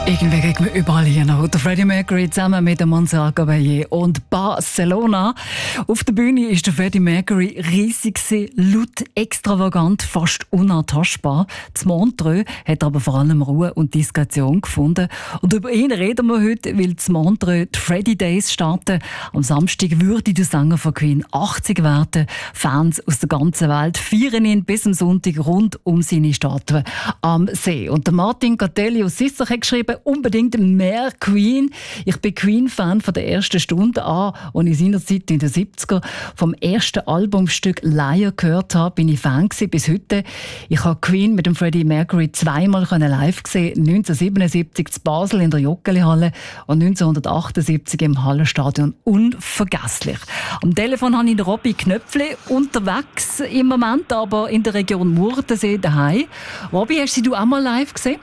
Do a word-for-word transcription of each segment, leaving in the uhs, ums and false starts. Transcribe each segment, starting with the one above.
Irgendwie kriegen wir überall hier noch. Der Freddie Mercury zusammen mit dem Monserrat Caballé und Barcelona. Auf der Bühne ist der Freddie Mercury riesig, laut, extravagant, fast unantastbar. Das Montreux hat aber vor allem Ruhe und Diskretion gefunden. Und über ihn reden wir heute, weil das Montreux die Freddie Days starten. Am Samstag würde der Sänger von Queen achtzig werden. Fans aus der ganzen Welt feiern ihn bis am Sonntag rund um seine Statue am See. Und der Martin Catelli aus Sissach hat geschrieben, unbedingt mehr Queen. Ich bin Queen-Fan von der ersten Stunde an, als ich seinerzeit in den siebziger vom ersten Albumstück Liar gehört habe, bin ich Fan gewesen, bis heute. Ich habe Queen mit dem Freddie Mercury zweimal live gesehen, neunzehnhundertsiebenundsiebzig in Basel in der Joggeli-Halle und neunzehnhundertachtundsiebzig im Hallenstadion. Unvergesslich. Am Telefon habe ich den Robby Knöpfli, unterwegs im Moment, aber in der Region Murtensee daheim. Robby, hast du auch mal live gesehen?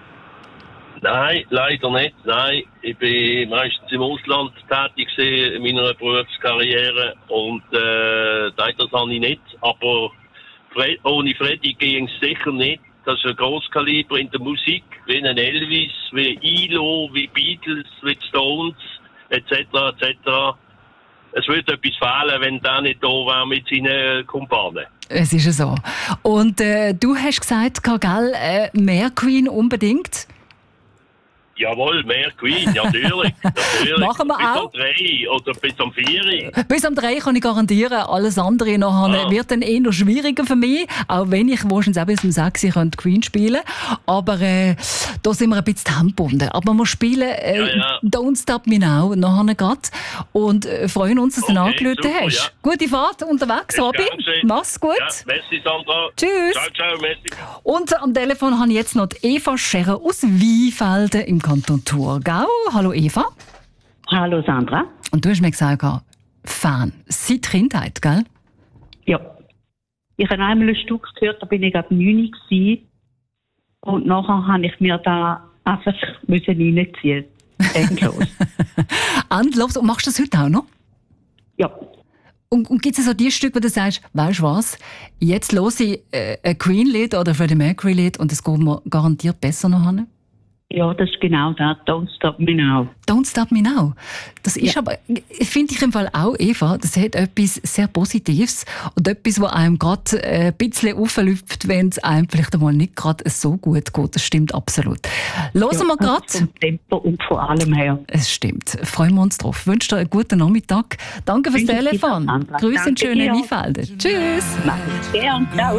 Nein, leider nicht. Nein, ich bin meistens im Ausland tätig in meiner Berufskarriere und äh, das habe ich nicht. Aber Fred, ohne Freddy ging es sicher nicht. Das ist ein Grosskaliber in der Musik, wie ein Elvis, wie I L O, wie Beatles, wie Stones, et cetera et cetera. Es würde etwas fehlen, wenn der nicht da wäre mit seinen Kumpanen. Es ist ja so. Und äh, du hast gesagt, gell, äh, mehr Queen unbedingt? Jawohl, mehr Queen, natürlich. natürlich. Machen wir bis auch. Bis am drei oder bis am vier. Bis am drei kann ich garantieren. Alles andere nachher ah. wird dann eher schwieriger für mich. Auch wenn ich wahrscheinlich auch bis um sechs Queen spielen könnte. Aber äh, da sind wir ein bisschen handgebunden. Aber wir spielen äh, ja, ja. Don't Stop Me Now nachher gerade. Und äh, freuen uns, dass du okay, angerufen hast. Ja. Gute Fahrt unterwegs, Robby. Mach's gut. Ja, merci, Sandra. Tschüss. Ciao, ciao, merci. Und am Telefon habe ich jetzt noch die Eva Scherer aus Weinfelden im Kanton Thurgau. Hallo Eva. Hallo Sandra. Und du hast mir gesagt, Fan seit Kindheit, gell? Ja. Ich habe einmal ein Stück gehört, da bin ich gerade neun gewesen. Und nachher habe ich mir da einfach reinziehen. Endlos. Endlos. Und machst du das heute auch noch? Ja. Und, und gibt es so die Stücke, wo du sagst, weißt du was, jetzt höre ich äh, ein Queen-Lied oder ein Freddie Mercury-Lied und es geht mir garantiert besser noch hin? Ja, das ist genau das. Don't Stop Me Now. Don't Stop Me Now. Das ist ja. aber, finde ich im Fall auch, Eva, das hat etwas sehr Positives und etwas, was einem gerade ein bisschen auflüpft, wenn es einem vielleicht einmal nicht gerade so gut geht. Das stimmt absolut. Hören ja, wir gerade. Vom Tempo und von allem her. Es stimmt. Freuen wir uns drauf. Ich wünsche dir einen guten Nachmittag. Danke fürs Telefon. Grüße in schönen Weinfelden. Tschüss. Mach ich gern. Ciao.